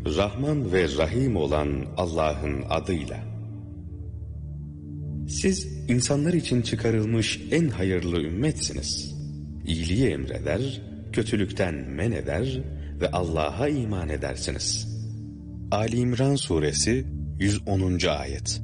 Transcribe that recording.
Rahman ve Rahim olan Allah'ın adıyla. Siz insanlar için çıkarılmış en hayırlı ümmetsiniz. İyiliği emreder, kötülükten men eder ve Allah'a iman edersiniz. Ali İmran suresi 110. ayet.